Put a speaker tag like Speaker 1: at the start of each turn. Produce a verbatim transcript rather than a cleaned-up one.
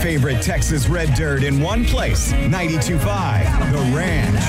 Speaker 1: favorite Texas red dirt in one place. ninety-two point five The Ranch.